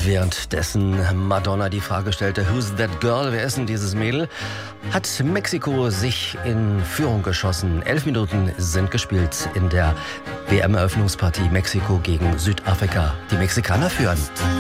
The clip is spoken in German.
Währenddessen Madonna die Frage stellte, who's that girl, wer ist denn dieses Mädel, hat Mexiko sich in Führung geschossen. 11 Minuten sind gespielt in der WM-Eröffnungspartie Mexiko gegen Südafrika. Die Mexikaner führen.